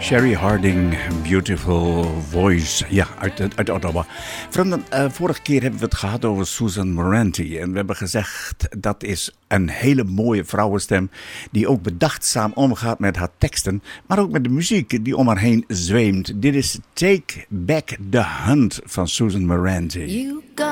Sherry Harding, Beautiful Voice, ja, uit Ottawa. Van de vorige keer hebben we het gehad over Susan Moranti. En we hebben gezegd, dat is een hele mooie vrouwenstem die ook bedachtzaam omgaat met haar teksten, maar ook met de muziek die om haar heen zweemt. Dit is Take Back the Hunt van Susan Moranti.